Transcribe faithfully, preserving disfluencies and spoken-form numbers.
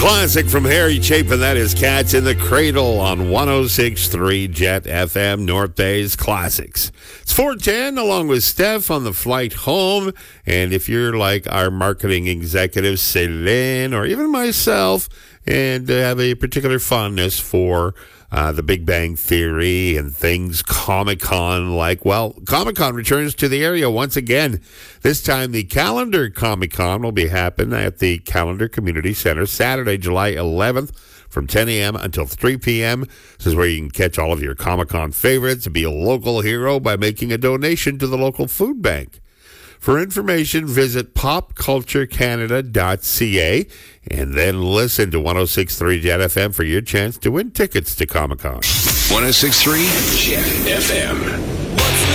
Classic from Harry Chapin, that is Cats in the Cradle on one oh six point three Jet F M, North Bay's Classics. It's four ten along with Steph on the flight home. And if you're like our marketing executive, Celine, or even myself, and have a particular fondness for Uh, the Big Bang Theory and things Comic-Con like, well, Comic-Con returns to the area once again. This time the Calendar Comic-Con will be happening at the Calendar Community Center Saturday, July eleventh from ten a.m. until three p.m. This is where you can catch all of your Comic-Con favorites and be a local hero by making a donation to the local food bank. For information, visit pop culture canada dot c a and then listen to one oh six point three Jet F M for your chance to win tickets to Comic-Con. one oh six point three Jet F M.